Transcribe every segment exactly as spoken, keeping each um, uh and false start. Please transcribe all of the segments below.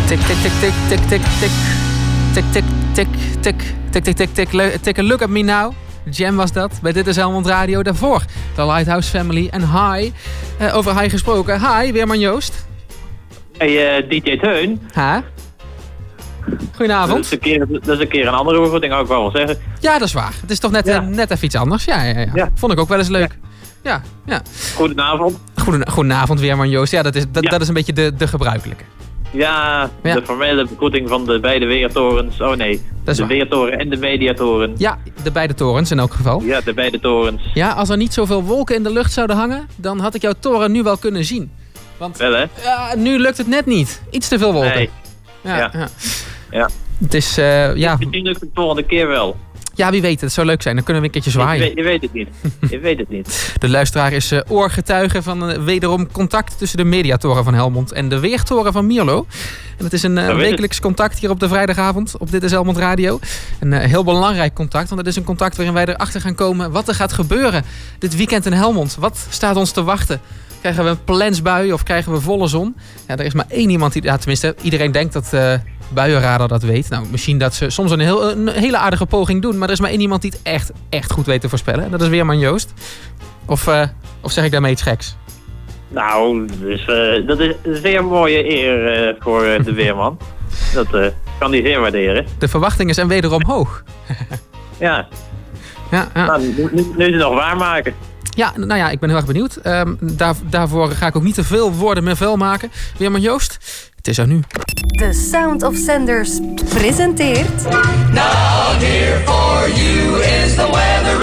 Tik, tik, tik, tik, tik, tik, tik. Tik, tik, tik, tik, tik, tik, tik, tik. Take a look at me now. Jam was dat, bij Dit is Helmond Radio. Daarvoor de Lighthouse Family en Hi. Uh, over Hi gesproken. Hi, Weerman Joost. Hey, uh, D J Teun. Ha? Goedenavond. Dat is, een keer, dat is een keer een andere begroeting, ook wel wel zeggen. Ja, dat is waar. Het is toch net, ja. uh, net even iets anders. Ja, ja, ja, ja. Vond ik ook wel eens leuk. Ja, ja. Goedenavond. Goeden, goedenavond, Weerman Joost. Ja, dat is, dat, ja. dat is een beetje de, de gebruikelijke. Ja, ja, de formele begroeting van de beide weertorens. Oh nee, de waar. weertoren en de mediatoren. Ja, de beide torens in elk geval. Ja, de beide torens. Ja, als er niet zoveel wolken in de lucht zouden hangen, dan had ik jouw toren nu wel kunnen zien. Want wel, hè? Uh, nu lukt het net niet. Iets te veel wolken. Nee. Ja, ja. ja. ja. Het is, uh, ja... Misschien lukt het de volgende keer wel. Ja, wie weet. Het zou leuk zijn. Dan kunnen we een keertje zwaaien. Je weet, je weet het niet. Je weet het niet. De luisteraar is uh, oorgetuige van uh, wederom contact tussen de mediatoren van Helmond en de weertoren van Mierlo. En het is een uh, wekelijks contact hier op de vrijdagavond op Dit is Helmond Radio. Een uh, heel belangrijk contact, want het is een contact waarin wij erachter gaan komen wat er gaat gebeuren dit weekend in Helmond. Wat staat ons te wachten? Krijgen we een plensbui of krijgen we volle zon? Ja, er is maar één iemand die... Ja, tenminste, iedereen denkt dat uh, buienradar dat weet. Nou, misschien dat ze soms een, heel, een hele aardige poging doen. Maar er is maar één iemand die het echt, echt goed weet te voorspellen. En dat is Weerman Joost. Of, uh, of zeg ik daarmee iets geks? Nou, dus, uh, dat is een zeer mooie eer uh, voor uh, de weerman. Dat uh, kan hij zeer waarderen. De verwachtingen zijn wederom hoog. ja. Ja, ja. Nou, nu, nu, nu is het nog waarmaken. Ja, nou ja, ik ben heel erg benieuwd. Um, daar, daarvoor ga ik ook niet te veel woorden meer vuil maken. Weerman Joost, het is er nu. The Sound of Sanders presenteert... Now here for you is the weather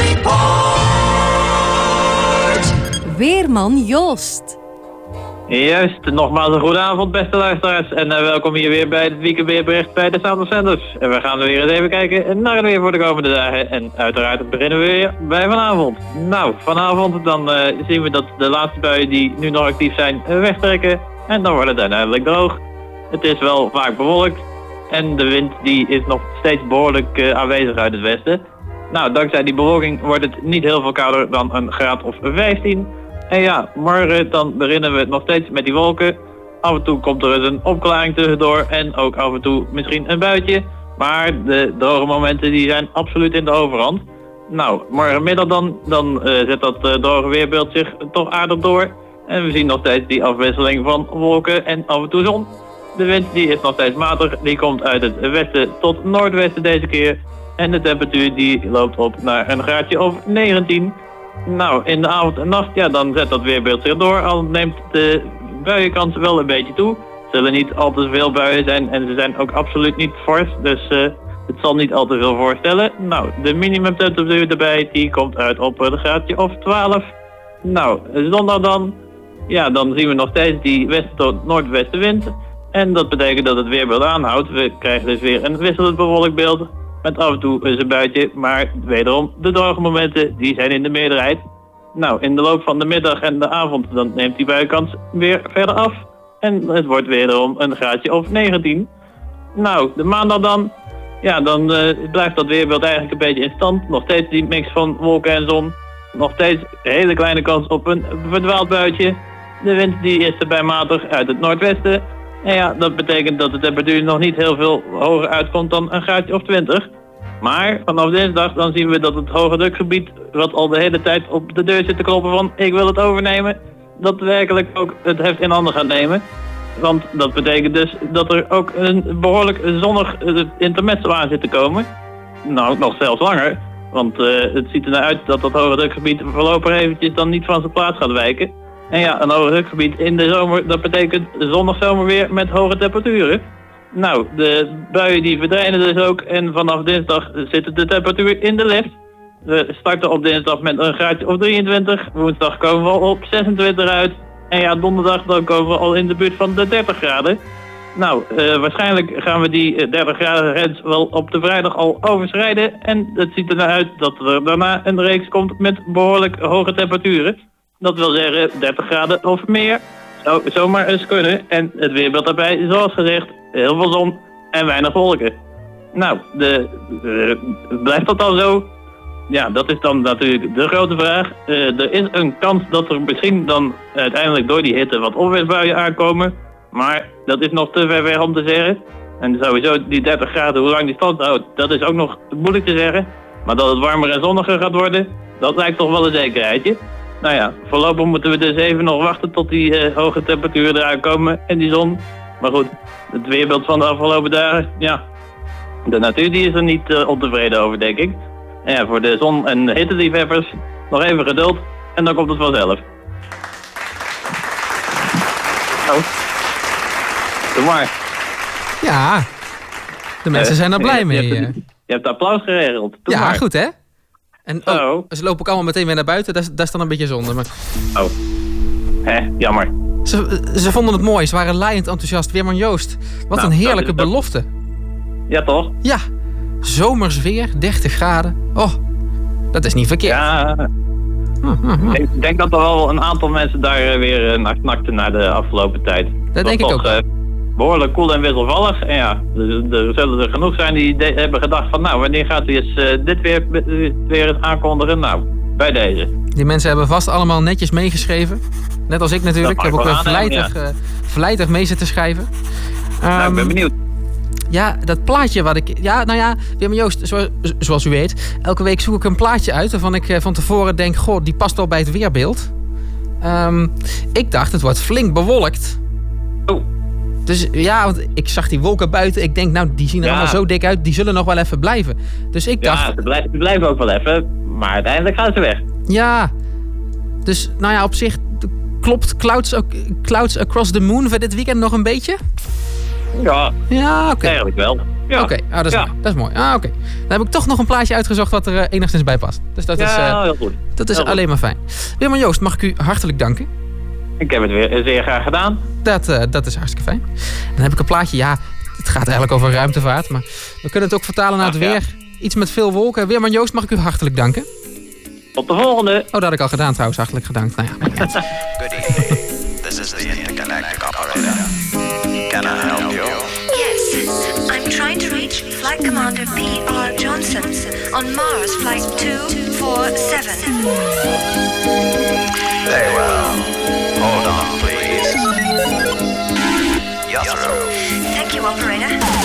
report. Weerman Joost. Juist, nogmaals een goede avond beste luisteraars. En uh, welkom hier weer bij het weekendweerbericht bij de Sound of Sanders. En we gaan weer eens even kijken naar het weer voor de komende dagen. En uiteraard beginnen we weer bij vanavond. Nou, vanavond dan uh, zien we dat de laatste buien die nu nog actief zijn uh, wegtrekken. En dan wordt het uiteindelijk droog. Het is wel vaak bewolkt. En de wind die is nog steeds behoorlijk uh, aanwezig uit het westen. Nou, dankzij die bewolking wordt het niet heel veel kouder dan een graad of vijftien. En ja, morgen dan beginnen we nog steeds met die wolken. Af en toe komt er eens een opklaring tussendoor en ook af en toe misschien een buitje. Maar de droge momenten die zijn absoluut in de overhand. Nou, morgenmiddag dan, dan uh, zet dat uh, droge weerbeeld zich toch aardig door. En we zien nog steeds die afwisseling van wolken en af en toe zon. De wind die is nog steeds matig, die komt uit het westen tot noordwesten deze keer. En de temperatuur die loopt op naar een graadje of negentien. Nou, in de avond en nacht, ja, dan zet dat weerbeeld zich door. Al neemt de buienkans wel een beetje toe. Er zullen niet al te veel buien zijn en ze zijn ook absoluut niet fors. Dus uh, het zal niet al te veel voorstellen. Nou, de minimumtemperatuur erbij, die komt uit op een graadje of twaalf. Nou, zondag dan, ja, dan zien we nog steeds die west- tot noordwestenwind. En dat betekent dat het weerbeeld aanhoudt. We krijgen dus weer een wisselend bewolkt beeld. Met af en toe een buitje, maar wederom de droge momenten, die zijn in de meerderheid. Nou, in de loop van de middag en de avond, dan neemt die buienkans weer verder af. En het wordt wederom een graadje of negentien. Nou, de maandag dan, ja, dan uh, blijft dat weerbeeld eigenlijk een beetje in stand. Nog steeds die mix van wolken en zon. Nog steeds een hele kleine kans op een verdwaald buitje. De wind die is erbij matig uit het noordwesten. En ja, dat betekent dat de temperatuur nog niet heel veel hoger uitkomt dan een graadje of twintig. Maar vanaf dinsdag dan zien we dat het hoge drukgebied, wat al de hele tijd op de deur zit te kloppen van ik wil het overnemen, dat werkelijk ook het heft in handen gaat nemen. Want dat betekent dus dat er ook een behoorlijk zonnig intermezzo aan zit te komen. Nou, nog zelfs langer. Want uh, het ziet er naar uit dat dat hoge drukgebied voorlopig eventjes dan niet van zijn plaats gaat wijken. En ja, een hoge drukgebied in de zomer, dat betekent zonnig zomerweer met hoge temperaturen. Nou, de buien die verdwijnen dus ook en vanaf dinsdag zit de temperatuur in de lift. We starten op dinsdag met een graadje of drieëntwintig, woensdag komen we al op zesentwintig uit. En ja, donderdag dan komen we al in de buurt van de dertig graden. Nou, uh, waarschijnlijk gaan we die dertig graden grens wel op de vrijdag al overschrijden. En het ziet er naar uit dat er daarna een reeks komt met behoorlijk hoge temperaturen. Dat wil zeggen dertig graden of meer. Zou zomaar eens kunnen. En het weerbeeld daarbij, zoals gezegd, heel veel zon en weinig wolken. Nou, de, de, blijft dat dan zo? Ja, dat is dan natuurlijk de grote vraag. Uh, er is een kans dat er misschien dan uiteindelijk door die hitte wat onweersbuien aankomen. Maar dat is nog te ver weg om te zeggen. En sowieso die dertig graden, hoe lang die stand houdt, dat is ook nog moeilijk te zeggen. Maar dat het warmer en zonniger gaat worden, dat lijkt toch wel een zekerheidje. Nou ja, voorlopig moeten we dus even nog wachten tot die uh, hoge temperaturen eruit komen en die zon. Maar goed, het weerbeeld van de afgelopen dagen, ja, de natuur die is er niet uh, ontevreden over, denk ik. En ja, voor de zon- en hitteliefhebbers nog even geduld en dan komt het vanzelf. Oh. Doe maar. Ja, de mensen uh, zijn er blij je, mee. Je hebt, je hebt applaus geregeld. Doe ja, maar. goed hè? En oh, ze lopen ook allemaal meteen weer naar buiten, dat is, dat is dan een beetje zonde. Maar... Oh, hè, jammer. Ze, ze vonden het mooi, ze waren laaiend enthousiast. Weerman Joost, wat nou, een heerlijke belofte. Ja, toch? Ja, zomers weer, dertig graden. Oh, dat is niet verkeerd. Ja, hm, hm, hm. ik denk dat er wel een aantal mensen daar weer naar knakten na de afgelopen tijd. Dat, dat denk ik ook. Uh, behoorlijk koel en wisselvallig. En ja, er, er zullen er genoeg zijn die de, hebben gedacht van nou, wanneer gaat hij eens uh, dit weer, weer eens aankondigen? Nou, bij deze. Die mensen hebben vast allemaal netjes meegeschreven. Net als ik natuurlijk. Ik heb ook uh, vlijtig, ja. uh, vlijtig mee zitten schrijven. Um, nou, ik ben benieuwd. Ja, dat plaatje wat ik... Ja, nou ja, Weerman Joost, zoals, zoals u weet, elke week zoek ik een plaatje uit waarvan ik uh, van tevoren denk, goh, die past wel bij het weerbeeld. Um, ik dacht, het wordt flink bewolkt. Oh. Dus ja, want ik zag die wolken buiten. Ik denk, nou, die zien er ja. allemaal zo dik uit. Die zullen nog wel even blijven. Dus ik dacht... Ja, ze blijven, ze blijven ook wel even. Maar uiteindelijk gaan ze weg. Ja. Dus, nou ja, op zich klopt Clouds, Clouds Across the Moon voor dit weekend nog een beetje? Ja. Ja, oké. Okay. Eigenlijk wel. Ja. Oké, okay. oh, dat is ja. mooi. Dat is mooi. Ah, oké. Okay. Dan heb ik toch nog een plaatje uitgezocht wat er uh, enigszins bij past. Dus dat ja, is, uh, heel goed. Dat is heel alleen goed. maar fijn. Weerman Joost, mag ik u hartelijk danken. Ik heb het weer zeer graag gedaan. Dat, uh, dat is hartstikke fijn. Dan heb ik een plaatje, ja, het gaat eigenlijk over ruimtevaart, maar we kunnen het ook vertalen naar Ach, het weer. Ja. Iets met veel wolken. Weerman Joost, mag ik u hartelijk danken. Tot de volgende. Oh, dat had ik al gedaan trouwens, hartelijk gedankt. Nou ja. Good evening. This is the intergalactic operator. Can I help you? Yes, I'm trying to reach Flight Commander P R Johnson on Mars Flight two four seven. Very well. Hold on, please. You're through. Thank you, operator.